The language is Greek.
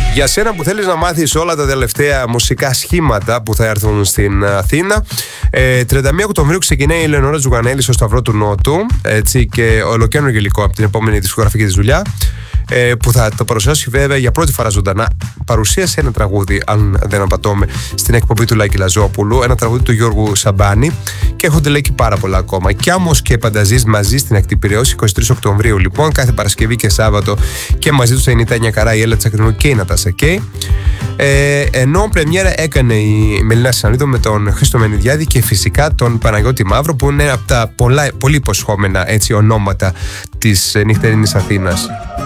Για σένα που θέλεις να μάθεις όλα τα τελευταία μουσικά σχήματα που θα έρθουν στην Αθήνα, 31 Οκτωβρίου ξεκινάει η Ελεονόρα Τζουγανέλη στο Σταυρό του Νότου, έτσι, και ολοκαίνουργιο υλικό από την επόμενη δισκογραφική της δουλειά, που θα το παρουσιάσει βέβαια για πρώτη φορά ζωντανά. Παρουσίασε ένα τραγούδι, αν δεν απατώμε, στην εκπομπή του Λάκη Λαζόπουλου, ένα τραγούδι του Γιώργου Σαμπάνη, και έχονται λέει και πάρα πολλά ακόμα. Κι όμως και Πανταζής μαζί στην Ακτή Πειραιώς, 23 Οκτωβρίου λοιπόν, κάθε Παρασκευή και Σάββατο, και μαζί τους θα είναι η Τάνια Καρά, η Έλα Τσακρινού και η Νατάσα Κέι. Ενώ πρεμιέρα έκανε η Μελίνα Σανίδο με τον Χρήστο Μενιδιάδη και φυσικά τον Παναγιώτη Μαύρο, που είναι από τα πολύ υποσχόμενα, έτσι, ονόματα της νυχτερινής Αθήνας.